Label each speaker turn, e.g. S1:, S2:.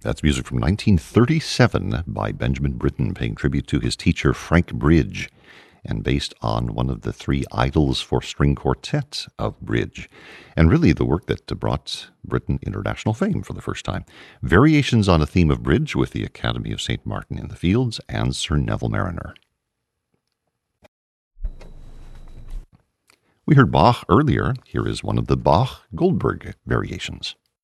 S1: That's music from 1937 by Benjamin Britten, paying tribute to his teacher Frank Bridge, and based on one of the three idols for string quartet of Bridge, and really the work that brought Britten international fame for the first time. Variations on a theme of Bridge with the Academy of St. Martin in the Fields and Sir Neville Mariner. We heard Bach earlier. Here is one of the Bach-Goldberg variations.